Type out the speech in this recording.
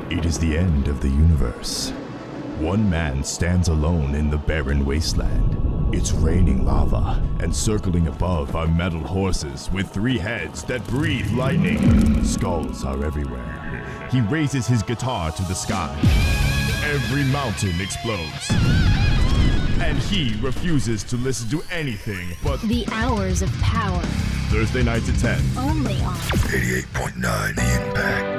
It is the end of the universe. One man stands alone in the barren wasteland. It's raining lava, and circling above are metal horses with 3 heads that breathe lightning. Skulls are everywhere. He raises his guitar to the sky. Every mountain explodes. And he refuses to listen to anything but The Hours of Power. Thursday nights at 10. Only on 88.9 The Impact.